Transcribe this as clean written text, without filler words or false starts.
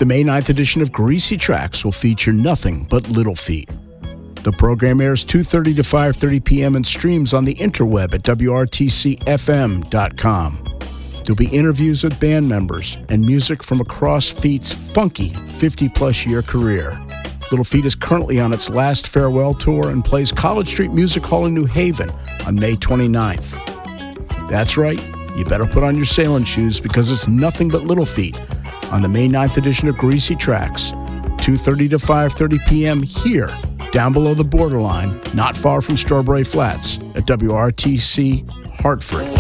The May 9th edition of Greasy Tracks will feature nothing but Little Feat. The program airs 2:30 to 5:30 p.m. and streams on the interweb at WRTCFM.com. There'll be interviews with band members and music from across Feat's funky 50-plus year career. Little Feat is currently on its last farewell tour and plays College Street Music Hall in New Haven on May 29th. That's right, you better put on your sailing shoes because it's nothing but Little Feat on the May 9th edition of Greasy Tracks, 2:30 to 5:30 p.m. here, down below the borderline, not far from Strawberry Flats at WRTC Hartford.